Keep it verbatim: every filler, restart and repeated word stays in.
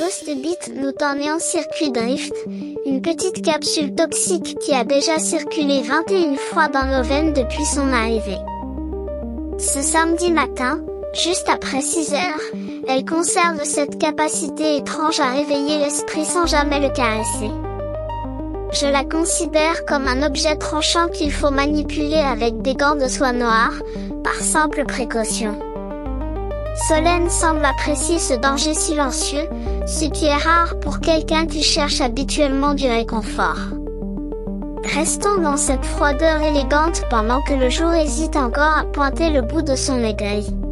Ghost Beat nous tend Néant-Circuit Drift, une petite capsule toxique qui a déjà circulé vingt et une fois dans nos veines depuis son arrivée. Ce samedi matin, juste après six heures, elle conserve cette capacité étrange à réveiller l'esprit sans jamais le caresser. Je la considère comme un objet tranchant qu'il faut manipuler avec des gants de soie noire, par simple précaution. Solène semble apprécier ce danger silencieux, ce qui est rare pour quelqu'un qui cherche habituellement du réconfort. Restons dans cette froideur élégante pendant que le jour hésite encore à pointer le bout de son aiguille.